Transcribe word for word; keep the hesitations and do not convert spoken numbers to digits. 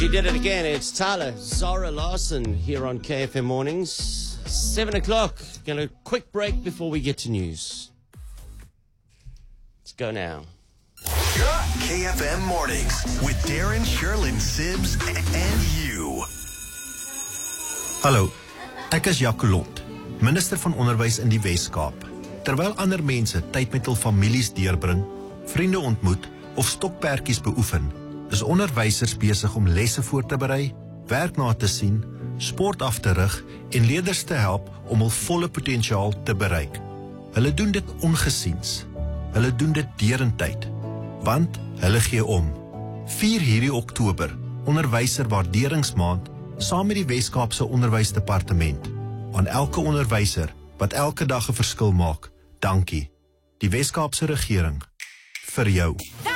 He did it again. It's Tyler Zara Larson here on K F M Mornings. Seven o'clock. Going to quick break before we get to news. Let's go now. K F M Mornings with Darren, Sherlyn, Sibs, and you. Hallo, ek is Jacolot, minister van onderwys in die Weskaap. Terwyl ander mense tyd met hul families deurbring, vriende ontmoet of stokperdjies beoefen, is onderwysers besig om lesse voor te berei, werk na te sien, sport af te rig en leerders te help om hul volle potensiaal te bereik. Hulle doen dit ongesiens. Hulle doen dit derentyd, want hulle gee om. vier hierdie Oktober, onderwyser waarderingsmaand, saam met die Weskaapse Onderwysdepartement. Aan elke onderwyser wat elke dag 'n verskil maak, dankie. Die Weskaapse regering, vir jou.